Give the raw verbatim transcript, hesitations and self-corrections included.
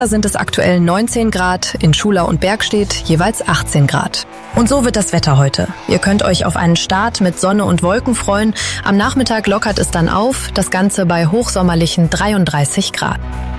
sind es aktuell neunzehn Grad, in Schulau und Bergstedt jeweils achtzehn Grad. Und so wird das Wetter heute. Ihr könnt euch auf einen Start mit Sonne und Wolken freuen. Am Nachmittag lockert es dann auf, das Ganze bei hochsommerlichen dreiunddreißig Grad.